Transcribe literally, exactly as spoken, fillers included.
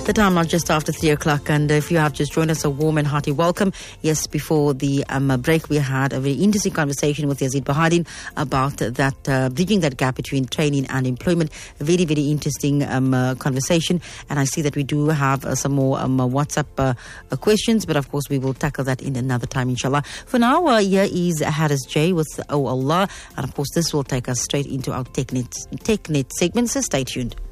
The time now just after three o'clock, and if you have just joined us, a warm and hearty welcome. Yes, before the um, break, we had a very interesting conversation with Yazid Bahadin about that, uh, bridging that gap between training and employment. A very, very interesting um, uh, conversation, and I see that we do have uh, some more um, uh, WhatsApp uh, uh, questions, but of course we will tackle that in another time, inshallah. For now, uh, here is Haris J with Oh Allah, and of course this will take us straight into our TechNet, TechNet segment, so stay tuned.